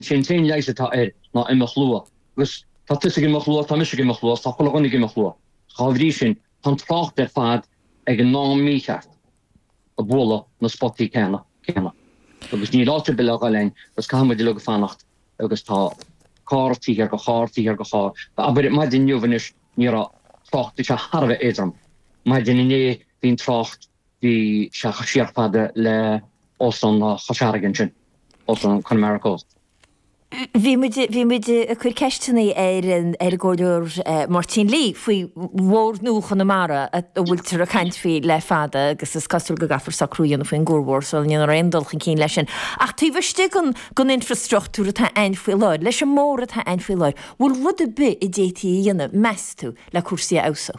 sin tein leise tá na imach lua. Gus tá tusa imach lua, tá mis imach lua, tá cholagonig imach lua. Cháhrí sin tan trácht fad ag an ná mícheart a bóla na spotí cena. Agus ní láte be lein, gus caiimiid le go fannacht agus tá cáirtíí ar go cháirtíí ar go chá. Aber mai din nuhanis ní a trácht se Harbh édram. Mai din iné hín trácht hí se siarfade le os an chaseargan sin, os an Conmaricos. Bhí muid a chuir ceistena ar ggóidir Martin Lee faoi mhór núchan na mara a bhfuiltar a ceint fao le fada agus is cosúil go gafar sacrúíonna faoin gúrhór so níon réindulchan cín leis sin. Ach tú bhiste gon infrastruchtúra tá ein faoi leid, leis an móra tá ein faoi leid. Bhfuil rud a bit I détaí dhéanamh measú le cuasaí ása?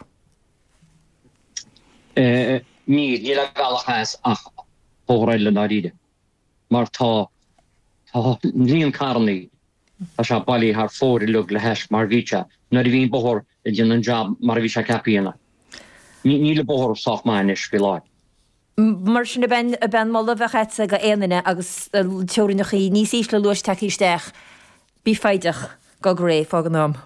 Ní le galachas ach bóráil le náríide. Mar tá níon carnaí a se bailí haar fór I lug le heis mar víte, na bhín bóthir I dtí an job mar bhí se capíanana. Ní le bóthir sách mainis fi láid. Mar sin a ben molla bheitcha go éanaine agus teorinach í níos ísle luis takeísteach bí feideach go ré fá an nám.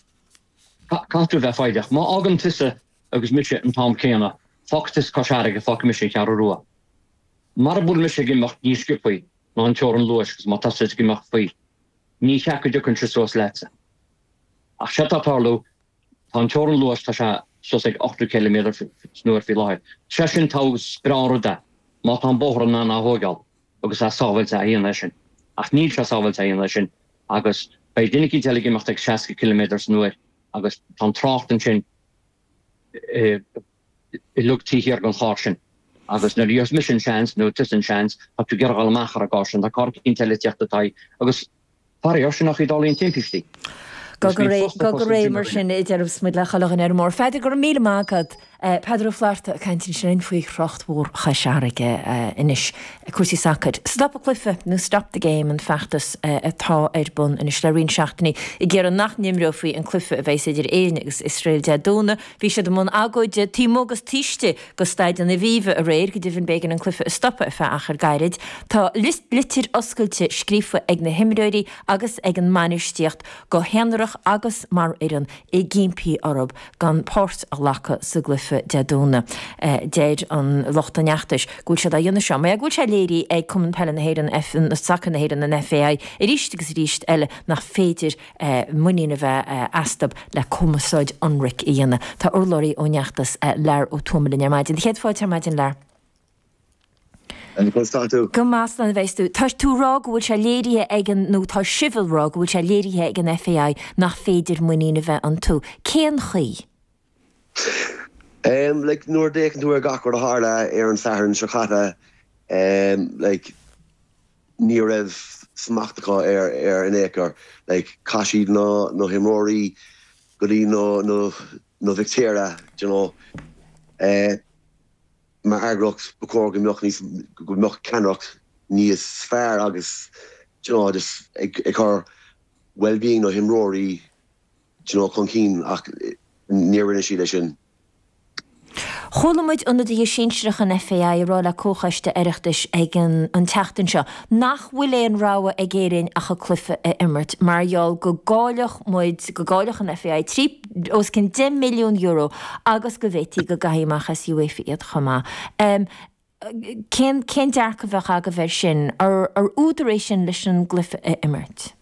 Catú bheith feideach, má agam tusa agus mise an tám céanna, fogtas cosseaige fog mise cear rua. Mar búl mise gimach ní scipaí, ná an teoran luis gus má tasas gimach faoi. Ní cheacu ducann trisós letse. Ach se tátarlú, tá an teoran luis tá se sos ag 8 km snúir fi láid. Se sin tá spráruda, má tá bóthra ná ná hógal, agus a sábhailte a íon lei sin. Ach níl se sábhailte a íon lei sin, agus bei duine teile gimach ag 60 km snúir, agus tá tráchtan sin I lugtíí ar an cháir sin. Agus na ríos mission chance, no tusan chance, a tú geargal machar a gásin, da car cín teile teachtatá, agus Pari sin nach Idálíon timpistí. Go ré mar sin idir smid le chalachan ar mór. Feidir gur míle mágad Pedro Flairta a caiintin sin faoi chrochtmhór chasearige inis cuasí sacad. Stop a cliffe, nó stop the game an feachtas atá ar bun inis le rion seachtaí I ggéar an nach nimreo faoi an cliffe a bheits idir éine agus Israel de dúna, bhí sé do mún agóide tímógus tíiste go staid an na bhíomh a réir go dtíhann bégan an cliffe a stoppa a fe achar gairid. Tá litir oscailte scrífa ag na himróirí agus ag an manistíocht go henrach agus mar éan I gimpí orb gan port a lacha sa glyfa de dúna déir an lochtaneachtas gúil se a dionne seo. Mai a gúil se léirí ag cuman pelle na héan na sacan na héan na FAI I ríist agus ríist eile nach féidir muína bheith astab le cumasáid anric I dhéanana. Tá urlóirí ó neachtas leir ó tuamalin ar maidin. Chéad fáilte ar maidin leir. Go más na bheitú. Tá tú rág bhfuil se léirithe ag an nó tá sibil rág bhfuil se léirithe ag an FAI nach féidir muína bheith an tú. Céan chuí? Like nuair décan tú ar gachar a hála ar an sathar an seachata, like ní raibh smachtacha ar an écar, like caiisiad nó himróirí go dtí nó Victoria, you know. Mar agrach bacór go mbeoch cenrach níos fearr agus, you know, just ag chur well-being nó himróirí, you know, chun cín ach níor siad lei sin. Cholamuid under de sinseach an FAI rá le cóchaiste aireachtas ag an teachtain seo. Nach bhfuil éon ráha ag géireann a chu clufa a imirt, marall go gáileach an FAI trí os cin 10 milliún euro agus go bhhétí go gaimachchas UEFA iad chumá. Cén dearcha bheith aga bheith sin ar údaréis sin leis an glufa a imirt?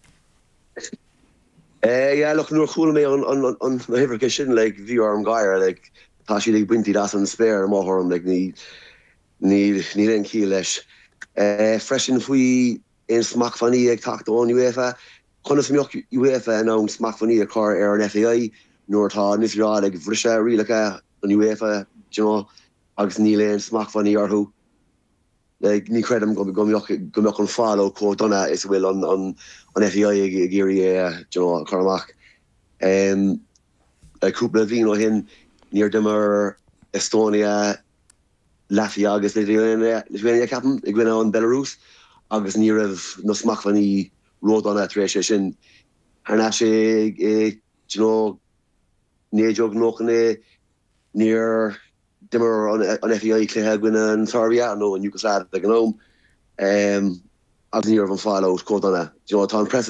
Yeah, look, nuair chúla mé an hifrcha sin, like, bhí an gaiir, like, tá si ag buintí as an spéir máthorm, like, ní len cí leis. Freisin faoi in smachfaní ag tachtón UEFA, chuna smioch UEFA an an smachfaní a car ar an FAI, nuair tá nisrád ag bhrise rilacha an UEFA, you know, agus ní len smachfaní arthú. Like, ní credum go mbeoch an fáil ó có donna is bhfuil an FAI ag géirí, you know, chuach. Cúpla bhín ó hin níor dimar Estonia, Latvia agus Lithuania capan ag gine an Belarus agus ní raibh nó smachfaní ród anna tréis sin. Arna sé you know, néideog nóchan níor dimar an FAI cléthe gine an Serbia nó an Yugoslavia ag an óm. as níor van fáil ó códanna. Tá